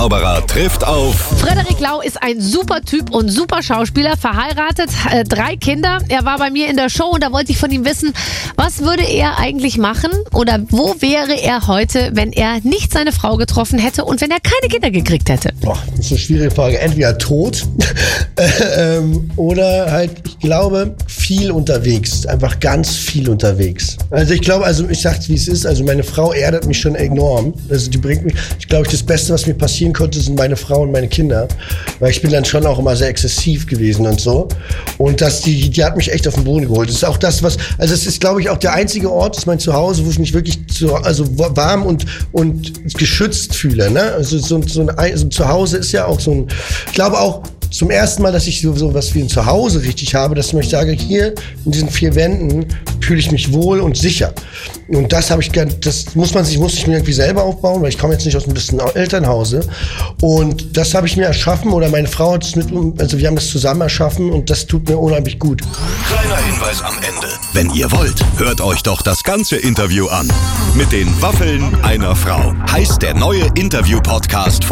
Zauberer trifft auf Frederik Lau ist ein super Typ und super Schauspieler, verheiratet, 3 Kinder. Er war bei mir in der Show und da wollte ich von ihm wissen, was würde er eigentlich machen oder wo wäre er heute, wenn er nicht seine Frau getroffen hätte und wenn er keine Kinder gekriegt hätte? Boah, das ist eine schwierige Frage. Entweder tot oder halt, ich glaube, viel unterwegs. Einfach ganz viel unterwegs. Also ich glaube, ich sag's wie es ist, also meine Frau erdet mich schon enorm. Also die bringt mich, ich glaube, das Beste, was mir passieren konnte, sind meine Frau und meine Kinder. Weil ich bin dann schon auch immer sehr exzessiv gewesen und so. Und die hat mich echt auf den Boden geholt. Das ist auch das, es ist, glaube ich, auch der einzige Ort, das ist mein Zuhause, wo ich mich wirklich warm und geschützt fühle. Ne? Also so ein Zuhause ist ja auch so ein, ich glaube auch, zum ersten Mal, dass ich so was wie ein Zuhause richtig habe, dass ich sage, hier in diesen 4 Wänden fühle ich mich wohl und sicher. Und das muss ich mir irgendwie selber aufbauen, weil ich komme jetzt nicht aus einem bisschen Elternhause. Und das habe ich mir erschaffen oder meine Frau hat es wir haben das zusammen erschaffen und das tut mir unheimlich gut. Kleiner Hinweis am Ende. Wenn ihr wollt, hört euch doch das ganze Interview an. Mit den Waffeln einer Frau heißt der neue Interview-Podcast von